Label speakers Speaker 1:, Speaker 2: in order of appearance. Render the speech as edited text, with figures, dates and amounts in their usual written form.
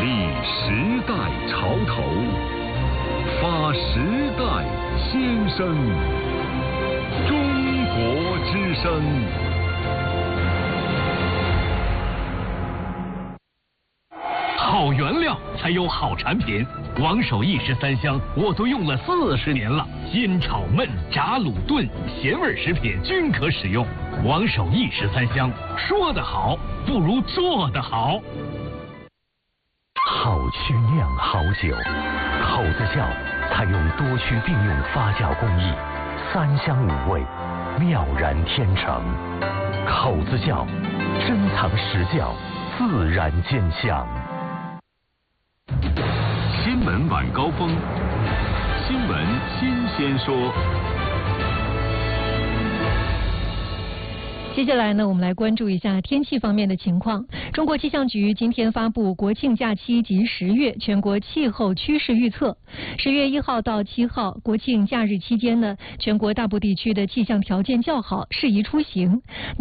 Speaker 1: 立时代潮头，发时代先声。中国之声。
Speaker 2: 好原料才有好产品，王守义13香我都用了40年了，煎炒焖炸卤炖咸味食品均可使用。王守义13香，说得好不如做得好。
Speaker 3: 好曲酿好酒，口子窖采用多区并用发酵工艺，3香5味，妙然天成。口子窖珍藏实窖，自然兼香。
Speaker 1: 新闻晚高峰，新闻新鲜说。
Speaker 4: 接下来呢，我们来关注一下天气方面的情况。中国气象局今天发布国庆假期及10月全国气候趋势预测。10月1号到7号国庆假日期间呢，全国大部地区的气象条件较好，适宜出行。